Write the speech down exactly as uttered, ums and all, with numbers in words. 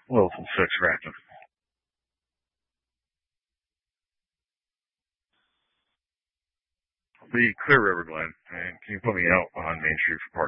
Wilson six Raptor. The Clear River, Glen. And can you put me out on Main Street for parking?